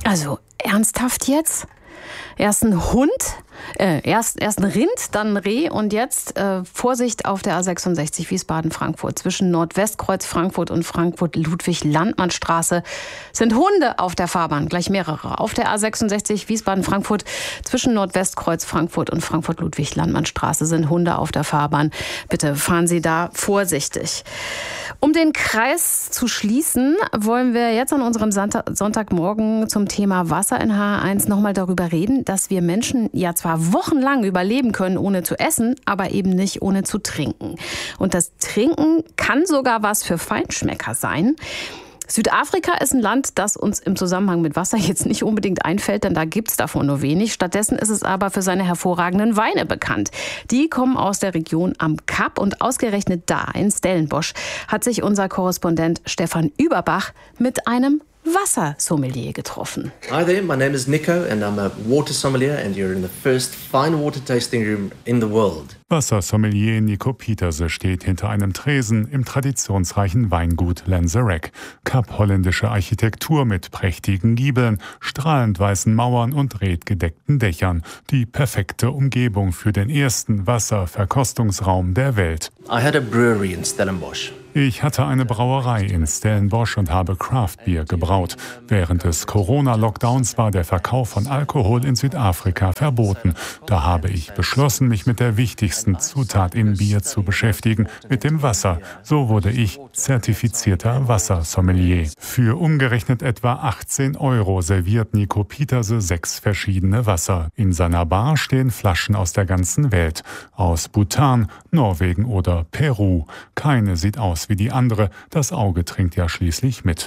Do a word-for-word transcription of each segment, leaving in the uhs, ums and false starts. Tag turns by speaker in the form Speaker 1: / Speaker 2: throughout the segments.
Speaker 1: Also ernsthaft jetzt? Erst ein Hund, äh, erst, erst ein Rind, dann ein Reh und jetzt äh, Vorsicht auf der A sechsundsechzig Wiesbaden-Frankfurt. Zwischen Nordwestkreuz Frankfurt und Frankfurt-Ludwig-Landmann-Straße sind Hunde auf der Fahrbahn, gleich mehrere. Auf der A sechsundsechzig Wiesbaden-Frankfurt zwischen Nordwestkreuz Frankfurt und Frankfurt-Ludwig-Landmann-Straße sind Hunde auf der Fahrbahn. Bitte fahren Sie da vorsichtig. Um den Kreis zu schließen, wollen wir jetzt an unserem Sonntagmorgen zum Thema Wasser in H R eins nochmal darüber reden, dass wir Menschen ja zwar wochenlang überleben können, ohne zu essen, aber eben nicht ohne zu trinken. Und das Trinken kann sogar was für Feinschmecker sein. Südafrika ist ein Land, das uns im Zusammenhang mit Wasser jetzt nicht unbedingt einfällt, denn da gibt's davon nur wenig. Stattdessen ist es aber für seine hervorragenden Weine bekannt. Die kommen aus der Region am Kap und ausgerechnet da in Stellenbosch hat sich unser Korrespondent Stefan Überbach mit einem Wassersommelier getroffen.
Speaker 2: Hi there, my name is Nico and I'm a water sommelier and you're in the first fine water tasting room in the world.
Speaker 3: Wassersommelier Nico Pieterse steht hinter einem Tresen im traditionsreichen Weingut Lanzerac. Kap-holländische Architektur mit prächtigen Giebeln, strahlend weißen Mauern und redgedeckten Dächern. Die perfekte Umgebung für den ersten Wasserverkostungsraum der Welt.
Speaker 2: I had a brewery in Stellenbosch.
Speaker 3: Ich hatte eine Brauerei in Stellenbosch und habe Craft-Bier gebraut. Während des Corona-Lockdowns war der Verkauf von Alkohol in Südafrika verboten. Da habe ich beschlossen, mich mit der wichtigsten Zutat im Bier zu beschäftigen, mit dem Wasser. So wurde ich zertifizierter Wassersommelier. Für umgerechnet etwa achtzehn Euro serviert Nico Pieterse sechs verschiedene Wasser. In seiner Bar stehen Flaschen aus der ganzen Welt. Aus Bhutan, Norwegen oder Peru. Keine sieht aus wie die andere. Das Auge trinkt ja schließlich mit.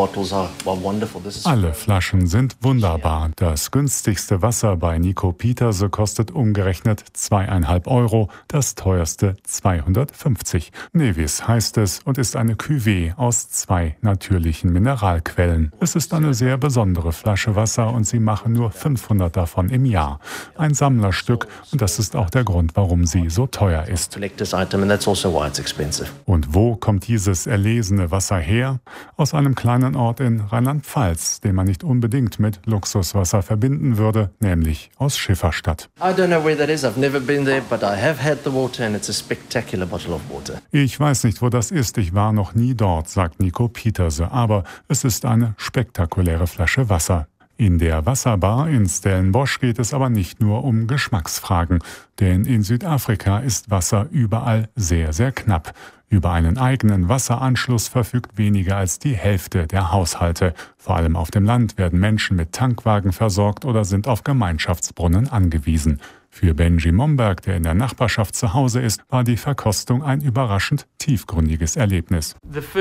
Speaker 3: Alle Flaschen sind wunderbar. Das günstigste Wasser bei Nico Pieterse kostet umgerechnet zweieinhalb Euro, das teuerste zweihundertfünfzig. Nevis heißt es und ist eine Cuvée aus zwei natürlichen Mineralquellen. Es ist eine sehr besondere Flasche Wasser und sie machen nur fünfhundert davon im Jahr. Ein Sammlerstück und das ist auch der Grund, warum sie so teuer ist. Und wo kommt dieses erlesene Wasser her? Aus einem kleinen Ort in Rheinland-Pfalz, den man nicht unbedingt mit Luxuswasser verbinden würde, nämlich aus Schifferstadt. Ich weiß nicht, wo das ist, ich war noch nie dort, sagt Nico Pieterse, aber es ist eine spektakuläre Flasche Wasser. In der Wasserbar in Stellenbosch geht es aber nicht nur um Geschmacksfragen, denn in Südafrika ist Wasser überall sehr, sehr knapp. Über einen eigenen Wasseranschluss verfügt weniger als die Hälfte der Haushalte. Vor allem auf dem Land werden Menschen mit Tankwagen versorgt oder sind auf Gemeinschaftsbrunnen angewiesen. Für Benji Momberg, der in der Nachbarschaft zu Hause ist, war die Verkostung ein überraschend tiefgründiges Erlebnis.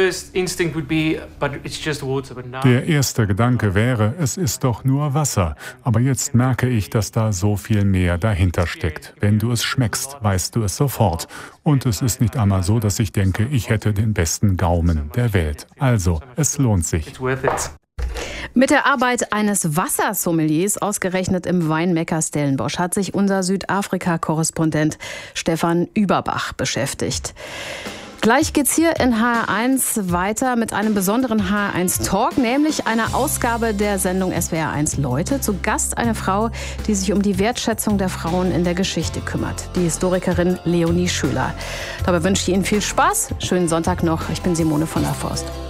Speaker 3: Der erste Gedanke wäre, es ist doch nur Wasser. Aber jetzt merke ich, dass da so viel mehr dahinter steckt. Wenn du es schmeckst, weißt du es sofort. Und es ist nicht einmal so, dass ich denke, ich hätte den besten Gaumen der Welt. Also, es lohnt sich.
Speaker 1: Mit der Arbeit eines Wassersommeliers, ausgerechnet im Weinmecker Stellenbosch, hat sich unser Südafrika-Korrespondent Stefan Überbach beschäftigt. Gleich geht's hier in H R eins weiter mit einem besonderen H R eins Talk, nämlich einer Ausgabe der Sendung S W R eins Leute. Zu Gast eine Frau, die sich um die Wertschätzung der Frauen in der Geschichte kümmert, die Historikerin Leonie Schöler. Dabei wünsche ich Ihnen viel Spaß. Schönen Sonntag noch. Ich bin Simone von der Forst.